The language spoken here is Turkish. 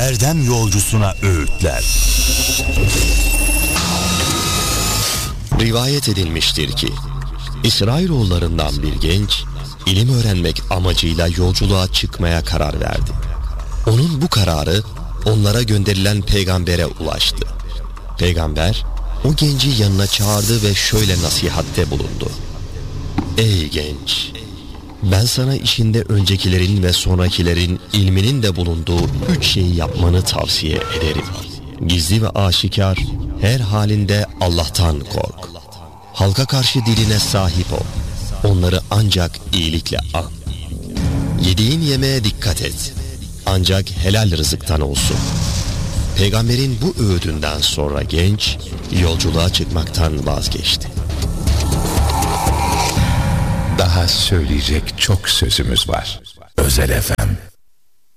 erdem yolcusuna öğütler. Rivayet edilmiştir ki İsrailoğullarından bir genç ilim öğrenmek amacıyla yolculuğa çıkmaya karar verdi. Onun bu kararı onlara gönderilen peygambere ulaştı. Peygamber o genci yanına çağırdı ve şöyle nasihatte bulundu. Ey genç! Ben sana işinde öncekilerin ve sonrakilerin ilminin de bulunduğu 3 şeyi yapmanı tavsiye ederim. Gizli ve aşikar her halinde Allah'tan kork. Halka karşı diline sahip ol. Onları ancak iyilikle an. Yediğin yemeğe dikkat et. Ancak helal rızıktan olsun. Peygamberin bu öğüdünden sonra genç yolculuğa çıkmaktan vazgeçti. Daha söyleyecek çok sözümüz var. Özel FM.